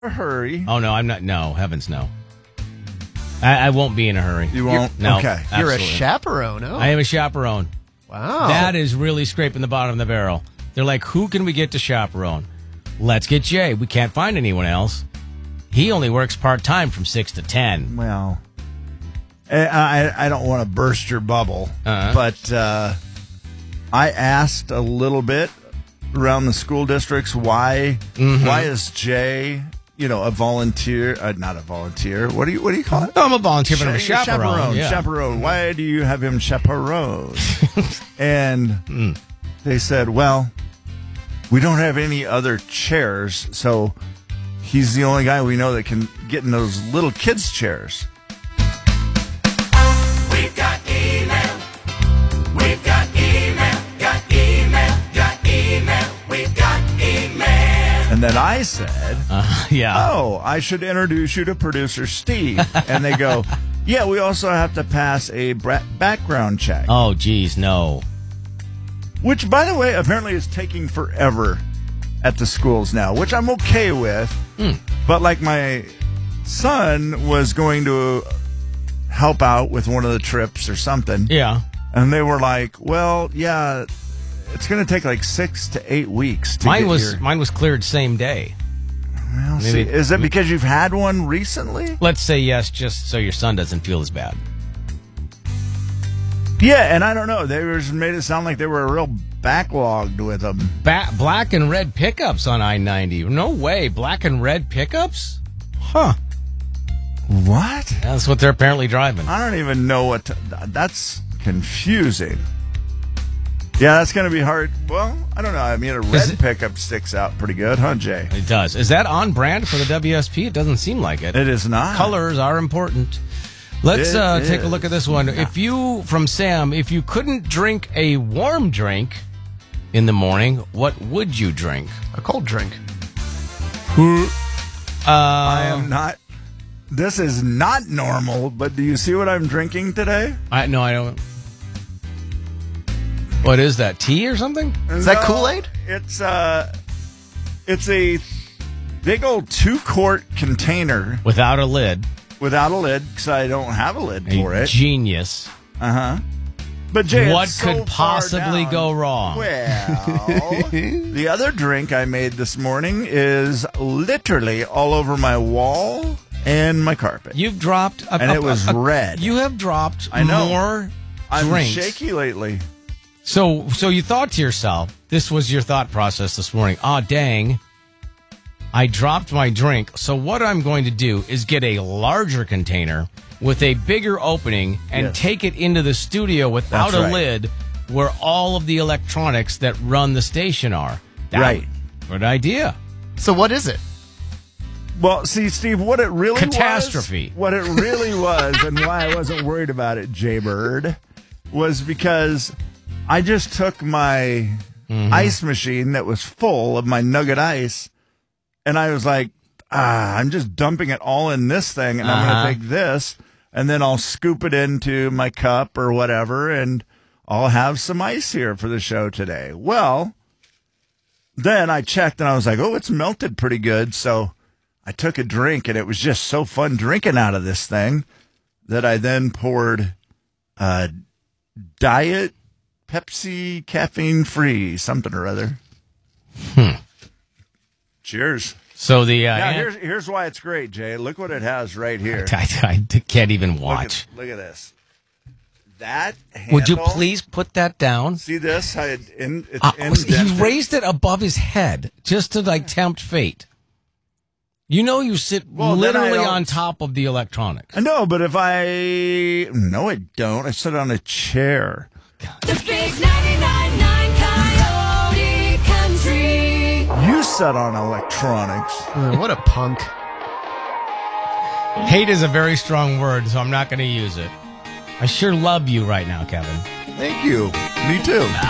A hurry. Oh, no, I'm not. No, heavens no. I won't be in a hurry. You won't? No. Okay. You're a absolutely. chaperone, oh. I am a chaperone. Wow. That is really scraping the bottom of the barrel. They're like, who can we get to chaperone? Let's get Jay. We can't find anyone else. He only works part-time from 6 to 10. Well, I don't want to burst your bubble, but I asked a little bit around the school districts why is Jay, a volunteer, not a volunteer. What do you call it? Oh, I'm a volunteer, but I'm a chaperone. Chaperone. Why do you have him chaperone? And they said, well, we don't have any other chairs, so he's the only guy we know that can get in those little kids' chairs. We've got email. We've got email. Got email. Got email. We've got email. And then I said, yeah. oh, I should introduce you to producer Steve. And they go, yeah, we also have to pass a background check. Oh, geez, no. Which, by the way, apparently is taking forever at the schools now, which I'm okay with. But like my son was going to help out with one of the trips or something. Yeah. And they were like, well, yeah, it's going to take like 6 to 8 weeks to Mine get was cleared same day. Well, see, is it because you've had one recently? Let's say yes, just so your son doesn't feel as bad. Yeah, and I don't know. They made it sound like they were real backlogged with them. Black and red pickups on I-90. No way. Black and red pickups? Huh. What? That's what they're apparently driving. I don't even know what that's confusing. Yeah, that's going to be hard. Well, I don't know. I mean, a red pickup sticks out pretty good, huh, Jay? It does. Is that on brand for the WSP? It doesn't seem like it. It is not. Colors are important. Let's take a look at this one. From Sam, if you couldn't drink a warm drink in the morning, what would you drink? A cold drink. I am not. This is not normal, but do you see what I'm drinking today? No, I don't. What is that? Tea or something? Is that Kool-Aid? It's a big old 2-quart container Without a lid. Without a lid, because I don't have a lid for it. Genius. But Jay, what it's so could possibly far down. go wrong? Well, the other drink I made this morning is literally all over my wall and my carpet. You've dropped, and it was red. You have dropped I know. more I'm drinks. shaky lately. So you thought to yourself, this was your thought process this morning. Dang, I dropped my drink. So what I'm going to do is get a larger container with a bigger opening and take it into the studio without a lid where all of the electronics that run the station are. Good idea. So what is it? Well, see, Steve, what it really Catastrophe. What it really was, and why I wasn't worried about it, Jaybird, was because I just took my ice machine that was full of my nugget ice, and I was like, I'm just dumping it all in this thing, and I'm going to take this, and then I'll scoop it into my cup or whatever, and I'll have some ice here for the show today. Well, then I checked, and I was like, oh, it's melted pretty good, so I took a drink, and it was just so fun drinking out of this thing that I then poured Diet Pepsi caffeine-free something or other. Cheers. So the now here's why it's great, Jay. Look what it has right here. I can't even watch. Look at this. That handle, would you please put that down? See this? It's he raised it above his head just to tempt fate. You sit literally on top of the electronics. I know, but if no, I don't. I sit on a chair. The big 99.9 Coyote Country. You sat on electronics. What a punk. Hate is a very strong word, so I'm not going to use it. I sure love you right now, Kevin. Thank you. Me too.